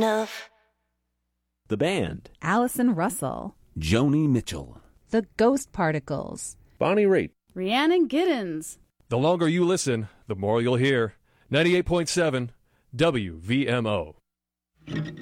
enough. The band. Allison Russell. Joni Mitchell. The Ghost Particles. Bonnie Raitt. Rhiannon Giddens. The longer you listen, the more you'll hear. 98.7 WVMO.